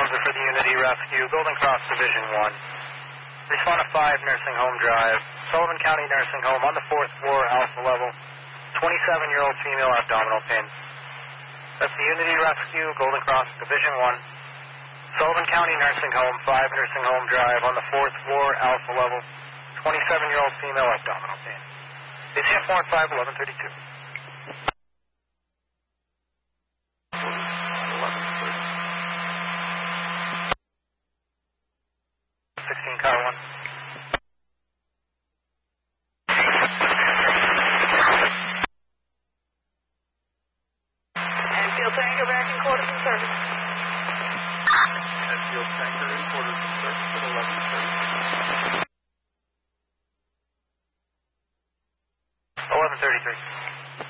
Officer for the Unity Rescue, Golden Cross Division 1. Respond to 5 Nursing Home Drive, Sullivan County Nursing Home on the 4th floor, alpha level, 27-year-old female abdominal pain. That's the Unity Rescue, Golden Cross Division 1. Sullivan County Nursing Home, 5 Nursing Home Drive on the 4th floor, alpha level, 27-year-old female abdominal pain. ACF 415, 1132. 16, car 1. Enfield Tanker, American Quarters in service. Enfield Tanker in Quarters in service at 11:30. 1133.